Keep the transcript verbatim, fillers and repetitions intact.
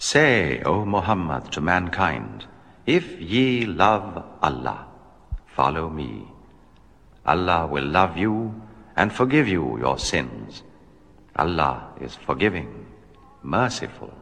Say, O Muhammad, to mankind, if ye love Allah, follow me. Allah will love you and forgive you your sins. Allah is forgiving, merciful.